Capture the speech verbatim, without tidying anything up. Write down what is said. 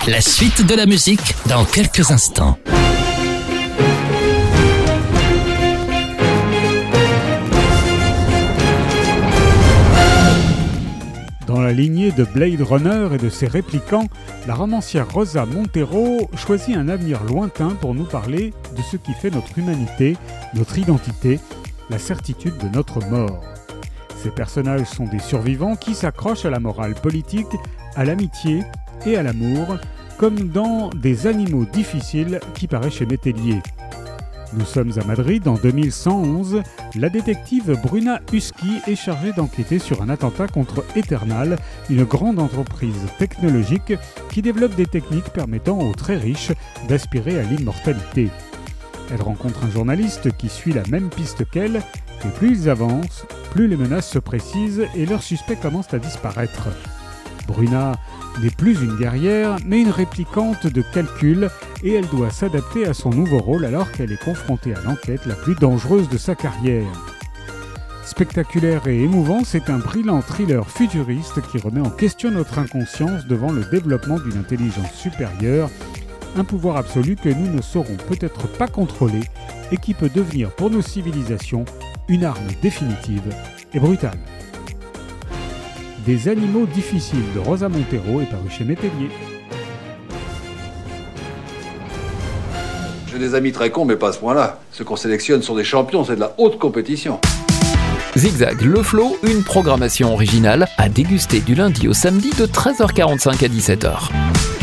La suite de la musique dans quelques instants. Dans la lignée de Blade Runner et de ses répliquants, la romancière Rosa Montero choisit un avenir lointain pour nous parler de ce qui fait notre humanité, notre identité, la certitude de notre mort. Ces personnages sont des survivants qui s'accrochent à la morale politique, à l'amitié et à l'amour, comme dans Des animaux difficiles qui paraît chez Métellier. Nous sommes à Madrid en deux mille cent onze. La détective Bruna Husky est chargée d'enquêter sur un attentat contre Eternal, une grande entreprise technologique qui développe des techniques permettant aux très riches d'aspirer à l'immortalité. Elle rencontre un journaliste qui suit la même piste qu'elle, et plus ils avancent, plus les menaces se précisent et leurs suspects commencent à disparaître. Bruna n'est plus une guerrière, mais une réplicante de calcul, et elle doit s'adapter à son nouveau rôle alors qu'elle est confrontée à l'enquête la plus dangereuse de sa carrière. Spectaculaire et émouvant, c'est un brillant thriller futuriste qui remet en question notre inconscience devant le développement d'une intelligence supérieure, un pouvoir absolu que nous ne saurons peut-être pas contrôler et qui peut devenir pour nos civilisations une arme définitive et brutale. Des animaux difficiles de Rosa Montero est paru chez Métellier. J'ai des amis très cons, mais pas à ce point-là. Ceux qu'on sélectionne sont des champions, c'est de la haute compétition. Zigzag, le flow, une programmation originale à déguster du lundi au samedi de treize heures quarante-cinq à dix-sept heures.